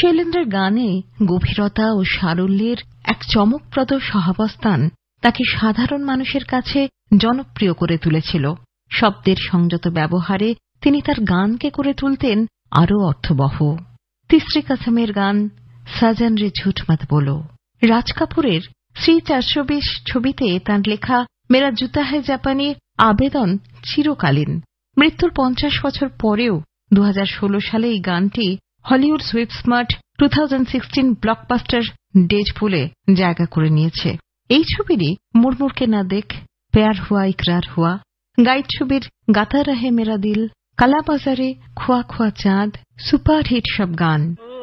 শৈলেন্দ্রের গানে গভীরতা ও সারল্যের এক চমকপ্রদ সহাবস্থান তাকে সাধারণ মানুষের কাছে জনপ্রিয় করে তুলেছিল। শব্দের সংযত ব্যবহারে তিনি তার গানকে করে তুলতেন আরও অর্থবহ। তিসরি কসমের গান সাজন রে ঝুঠ মত বলো, রাজ কাপুরের শ্রী 420 ছবিতে তাঁর লেখা মেরা জুতা হ্যায় জাপানি আবেদন চিরকালীন। মৃত্যুর 50 বছর পরেও 2016 সালে এই গানটি হলিউড সুইপ স্মার্ট 2016 ব্লকবাস্টার ডেজফুলে জায়গা করে নিয়েছে। এই ছবিরই মুড়মুড়কে না দেখ, প্যার হুয়া ইকরার হুয়া, গাইড ছবির গাতা রহে মেরা দিল, কালাবাজারে খোয়া খোয়া চাঁদ সুপারহিট সব গান।